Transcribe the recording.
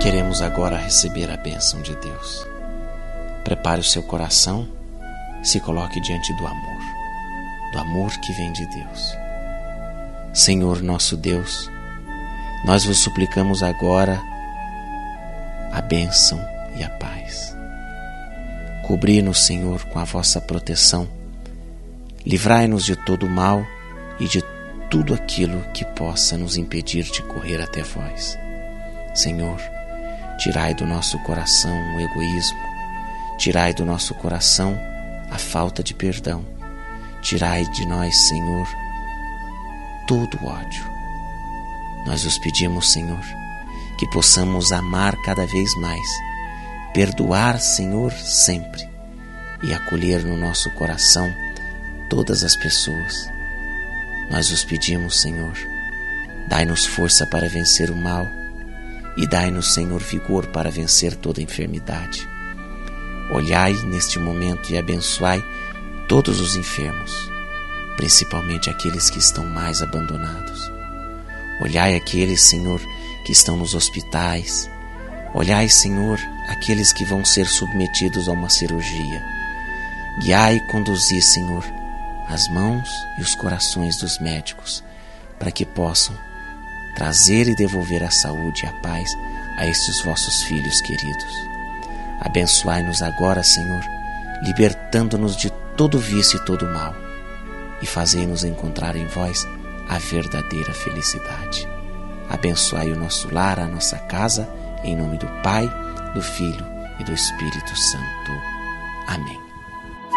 Queremos agora receber a bênção de Deus. Prepare o seu coração e se coloque diante do amor que vem de Deus. Senhor nosso Deus, nós vos suplicamos agora a bênção e a paz. Cobri-nos, Senhor, com a vossa proteção. Livrai-nos de todo o mal e de tudo aquilo que possa nos impedir de correr até vós. Senhor, tirai do nosso coração o egoísmo, tirai do nosso coração a falta de perdão, tirai de nós, Senhor, todo o ódio. Nós os pedimos, Senhor, que possamos amar cada vez mais, perdoar, Senhor, sempre e acolher no nosso coração todas as pessoas. Nós os pedimos, Senhor, dai-nos força para vencer o mal e dai-nos, Senhor, vigor para vencer toda enfermidade. Olhai neste momento e abençoai todos os enfermos, principalmente aqueles que estão mais abandonados. Olhai aqueles, Senhor, que estão nos hospitais. Olhai, Senhor, aqueles que vão ser submetidos a uma cirurgia. Guiai e conduzi, Senhor, as mãos e os corações dos médicos, para que possam trazer e devolver a saúde e a paz a estes vossos filhos queridos. Abençoai-nos agora, Senhor, libertando-nos de todo vício e todo mal, e fazei-nos encontrar em vós a verdadeira felicidade. Abençoai o nosso lar, a nossa casa, em nome do Pai, do Filho e do Espírito Santo. Amém.